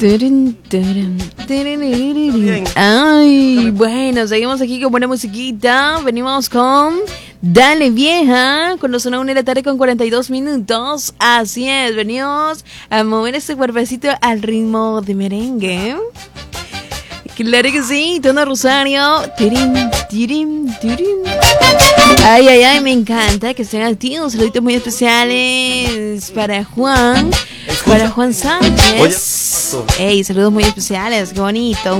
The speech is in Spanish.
Ay, bueno, seguimos aquí con buena musiquita. Venimos con Dale Vieja, cuando son 1 de la tarde con 42 minutos. Así es, venimos a mover este cuerpecito al ritmo de merengue. Claro que sí, Tono Rosario. Ay, ay, ay, me encanta que estén activos. Saluditos muy especiales para Juan. Para Juan Sánchez. Ey, saludos muy especiales, qué bonito.